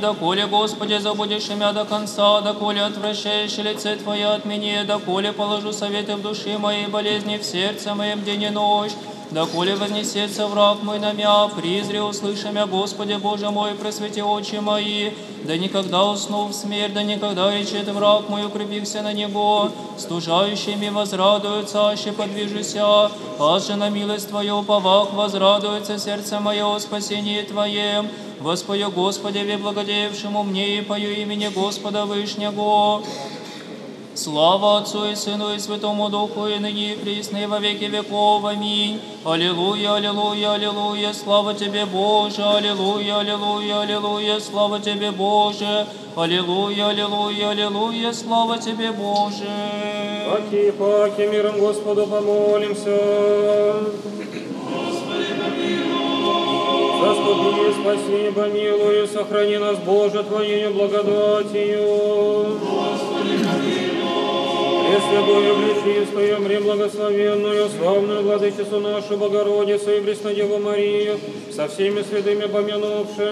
доколе, Господи, забудешь имя до конца, доколе отвращаешь лице Твое от меня, доколе положу советы в души моей, болезни в сердце моем день и ночь, доколе вознесется враг мой на мя, призри, услыши мя, Господи Боже мой, просвети очи мои, да никогда усну в смерть, да никогда речет враг мой, укрепихся на него, стужающими возрадуются, аще подвижуся, аже на милость Твою уповах возрадуется сердце мое о спасении Твоем, воспою Господи, ве благодеявшему мне, и пою имени Господа Вышнего. Слава Отцу и Сыну и Святому Духу, и ныне и присно, и во веки веков. Аминь. Аллилуйя, аллилуйя, аллилуйя, слава Тебе, Боже, аллилуйя, аллилуйя, аллилуйя, слава Тебе, Боже, аллилуйя, аллилуйя, аллилуйя, слава Тебе, Боже. Паки, паки, миром Господу помолимся. Заступи, спаси, помилуй, сохрани нас, Боже, Твоею благодатью. Пресвятую, пречистую, преблагословенную, славную Владычицу нашу Богородицу и Преснодеву Марию, со всеми святыми помянувши,